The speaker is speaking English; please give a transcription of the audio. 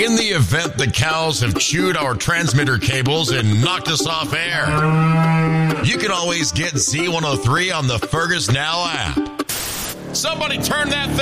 In the event the cows have chewed our transmitter cables and knocked us off air, you can always get Z103 on the Fergus Now app. Somebody turn that thing